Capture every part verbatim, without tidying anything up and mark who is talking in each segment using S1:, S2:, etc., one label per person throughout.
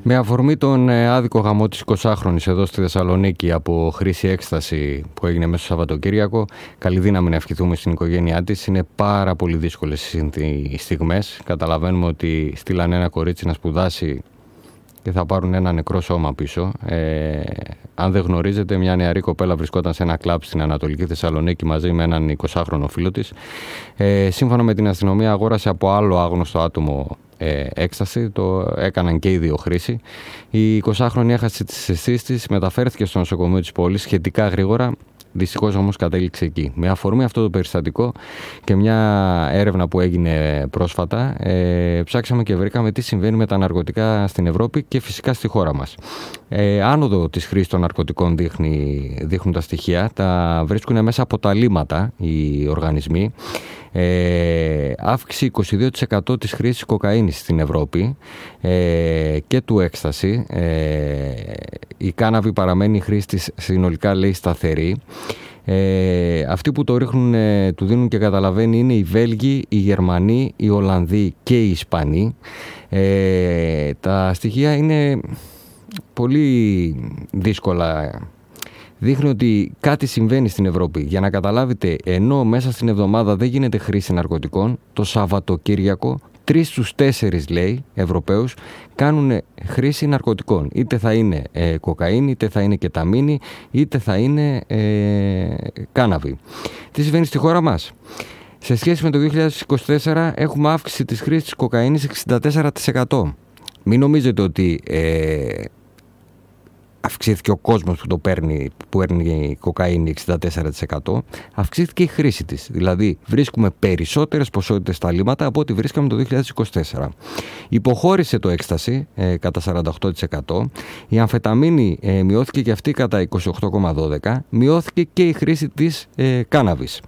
S1: Με αφορμή τον άδικο γαμό της εικοσάχρονης εδώ στη Θεσσαλονίκη από χρήση έκσταση που έγινε μέσα στο Σαββατοκύριακο, καλή δύναμη να ευχηθούμε στην οικογένειά της. Είναι πάρα πολύ δύσκολες οι στιγμές. Καταλαβαίνουμε ότι στείλαν ένα κορίτσι να σπουδάσει και θα πάρουν ένα νεκρό σώμα πίσω. Ε, αν δεν γνωρίζετε, μια νεαρή κοπέλα βρισκόταν σε ένα κλαμπ στην Ανατολική Θεσσαλονίκη μαζί με έναν εικοσάχρονο φίλο της. Ε, σύμφωνα με την αστυνομία, αγόρασε από άλλο άγνωστο άτομο ε, έκσταση. Το έκαναν και οι δύο χρήση. Η εικοσάχρονη έχασε τις αισθήσεις της, μεταφέρθηκε στο νοσοκομείο της πόλης σχετικά γρήγορα. Δυστυχώς όμως κατέληξε εκεί. Με αφορμή αυτό το περιστατικό και μια έρευνα που έγινε πρόσφατα, ε, ψάξαμε και βρήκαμε τι συμβαίνει με τα ναρκωτικά στην Ευρώπη και φυσικά στη χώρα μας. Ε, άνοδο της χρήσης των ναρκωτικών δείχνει, δείχνουν τα στοιχεία, τα βρίσκουν μέσα από τα λίμματα οι οργανισμοί. Ε, αύξηση είκοσι δύο τοις εκατό της χρήσης κοκαίνης στην Ευρώπη ε, και του έκσταση. Ε, η κάναβη παραμένει η χρήση της συνολικά, λέει, σταθερή. Ε, αυτοί που το ρίχνουν, ε, του δίνουν και καταλαβαίνει είναι οι Βέλγοι, οι Γερμανοί, οι Ολλανδοί και οι Ισπανοί. Ε, τα στοιχεία είναι πολύ δύσκολα. Δείχνει ότι κάτι συμβαίνει στην Ευρώπη. Για να καταλάβετε, ενώ μέσα στην εβδομάδα δεν γίνεται χρήση ναρκωτικών, το Σαββατοκύριακο τρεις στους τέσσερις, λέει, Ευρωπαίους κάνουν χρήση ναρκωτικών. Είτε θα είναι ε, κοκαίνη, είτε θα είναι κεταμίνη, είτε θα είναι ε, κάναβη. Τι συμβαίνει στη χώρα μας? Σε σχέση με το δύο χιλιάδες είκοσι τέσσερα έχουμε αύξηση της χρήσης της κοκαίνης εξήντα τέσσερα τοις εκατό. Μην νομίζετε ότι Ε, αυξήθηκε ο κόσμος που το παίρνει, που παίρνει κοκαίνη εξήντα τέσσερα τοις εκατό, αυξήθηκε η χρήση της. Δηλαδή βρίσκουμε περισσότερες ποσότητες στα λίμματα από ό,τι βρίσκαμε το δύο χιλιάδες είκοσι τέσσερα. Υποχώρησε το έκσταση ε, κατά σαράντα οκτώ τοις εκατό, η αμφεταμίνη ε, μειώθηκε και αυτή κατά είκοσι οκτώ κόμμα δώδεκα τοις εκατό, μειώθηκε και η χρήση της ε, κάναβης.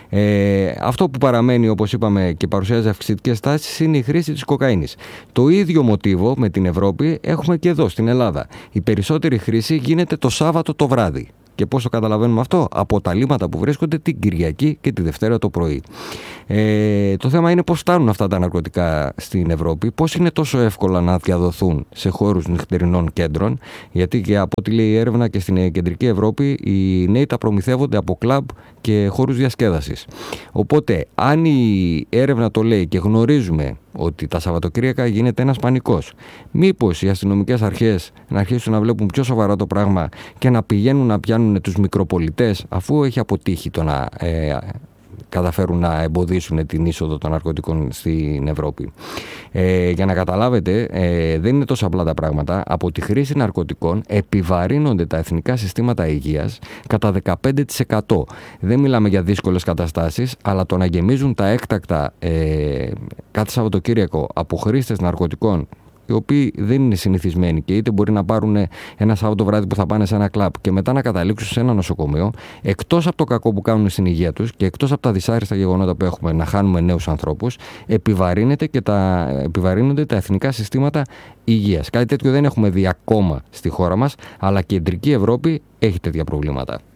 S1: Ε, αυτό που παραμένει, όπως είπαμε, και παρουσιάζει αυξητικές τάσεις είναι η χρήση της κοκαίνης. Το ίδιο μοτίβο με την Ευρώπη έχουμε και εδώ στην Ελλάδα. Η περισσότερη χρήση γίνεται το Σάββατο το βράδυ. Και πώς το καταλαβαίνουμε αυτό? Από τα λίμματα που βρίσκονται την Κυριακή και τη Δευτέρα το πρωί. Ε, το θέμα είναι πώς φτάνουν αυτά τα ναρκωτικά στην Ευρώπη, πώς είναι τόσο εύκολα να διαδοθούν σε χώρους νυχτερινών κέντρων, γιατί και από ό,τι λέει η έρευνα και στην κεντρική Ευρώπη οι νέοι τα προμηθεύονται από κλαμπ και χώρους διασκέδασης. Οπότε, αν η έρευνα το λέει και γνωρίζουμε ότι τα Σαββατοκύριακα γίνεται ένας πανικός, μήπως οι αστυνομικές αρχές να αρχίσουν να βλέπουν πιο σοβαρά το πράγμα και να πηγαίνουν να πιάνουν τους μικροπολιτές, αφού έχει αποτύχει το να ε, καταφέρουν να εμποδίσουν την είσοδο των ναρκωτικών στην Ευρώπη. Ε, για να καταλάβετε, ε, δεν είναι τόσο απλά τα πράγματα. Από τη χρήση ναρκωτικών επιβαρύνονται τα εθνικά συστήματα υγείας κατά δεκαπέντε τοις εκατό. Δεν μιλάμε για δύσκολες καταστάσεις, αλλά το να γεμίζουν τα έκτακτα ε, κάθε Σαββατοκύριακο από χρήστες ναρκωτικών, οι οποίοι δεν είναι συνηθισμένοι και είτε μπορεί να πάρουν ένα Σάββατο βράδυ που θα πάνε σε ένα κλαμπ και μετά να καταλήξουν σε ένα νοσοκομείο, εκτός από το κακό που κάνουν στην υγεία τους και εκτός από τα δυσάρεστα γεγονότα που έχουμε να χάνουμε νέους ανθρώπους, επιβαρύνεται και τα, επιβαρύνονται τα εθνικά συστήματα υγείας. Κάτι τέτοιο δεν έχουμε δει ακόμα στη χώρα μας, αλλά και η κεντρική Ευρώπη έχει τέτοια προβλήματα.